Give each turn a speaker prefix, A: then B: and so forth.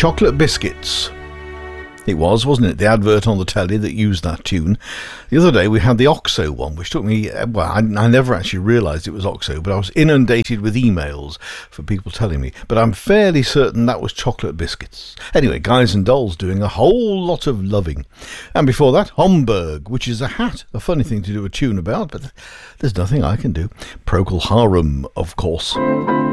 A: Chocolate Biscuits. It was, wasn't it? The advert on the telly that used that tune. The other day we had the OXO one, which took me, well, I never actually realised it was OXO, but I was inundated with emails for people telling me. But I'm fairly certain that was Chocolate Biscuits. Anyway, Guys and Dolls doing a whole lot of loving. And before that, Homburg, which is a hat. A funny thing to do a tune about, but there's nothing I can do. Procol Harum, of course.